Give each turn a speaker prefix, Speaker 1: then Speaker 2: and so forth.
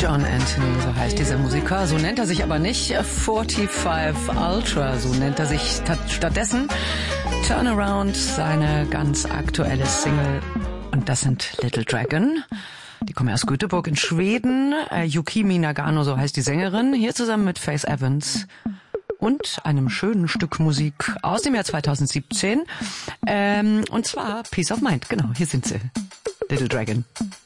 Speaker 1: John Anthony, so heißt dieser Musiker. So nennt er sich aber nicht 45 Ultra, so nennt er sich stattdessen. Turnaround, seine ganz aktuelle Single. Und das sind Little Dragon. Die kommen aus Göteborg in Schweden. Yukimi Nagano, so heißt die Sängerin. Hier zusammen mit Faith Evans. Und einem schönen Stück Musik aus dem Jahr 2017. Und zwar Peace of Mind. Genau, hier sind sie. Little Dragon.